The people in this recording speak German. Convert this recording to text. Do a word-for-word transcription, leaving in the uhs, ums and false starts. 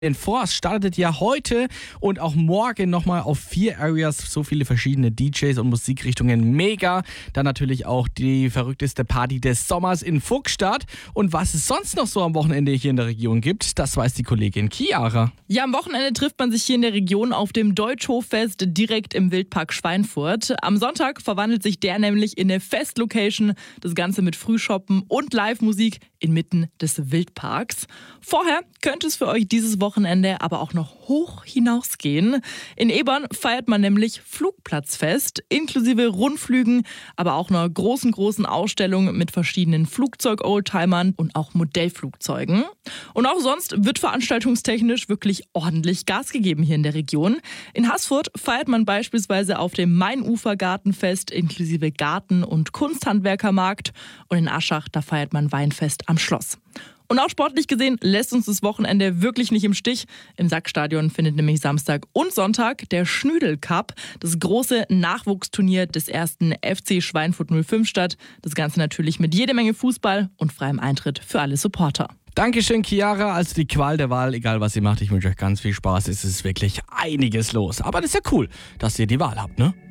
Den Force startet ja heute und auch morgen nochmal auf vier Areas, so viele verschiedene D Js und Musikrichtungen, mega. Dann natürlich auch die verrückteste Party des Sommers in Pfugstadt. Und was es sonst noch so am Wochenende hier in der Region gibt, das weiß die Kollegin Chiara. Ja, am Wochenende trifft man sich hier in der Region auf dem Deutschhoffest direkt im Wildpark Schweinfurt. Am Sonntag verwandelt sich der nämlich in eine Festlocation, das Ganze mit Frühshoppen und Live-Musik inmitten des Wildparks. Vorher könnte es für euch dieses Wochenende aber auch noch hoch hinausgehen. In Ebern feiert man nämlich Flugplatzfest, inklusive Rundflügen, aber auch einer großen, großen Ausstellung mit verschiedenen Flugzeug-Oldtimern und auch Modellflugzeugen. Und auch sonst wird veranstaltungstechnisch wirklich ordentlich Gas gegeben hier in der Region. In Haßfurt feiert man beispielsweise auf dem Mainufer-Gartenfest inklusive Garten- und Kunsthandwerkermarkt. Und in Aschach, da feiert man Weinfest am Schloss. Und auch sportlich gesehen lässt uns das Wochenende wirklich nicht im Stich. Im Sackstadion findet nämlich Samstag und Sonntag der Schnüdel Cup, das große Nachwuchsturnier des ersten F C Schweinfurt null fünf statt. Das Ganze natürlich mit jede Menge Fußball und freiem Eintritt für alle Supporter. Dankeschön, Chiara. Also die Qual der Wahl, egal was ihr macht, ich wünsche euch ganz viel Spaß. Es ist wirklich einiges los. Aber das ist ja cool, dass ihr die Wahl habt, ne?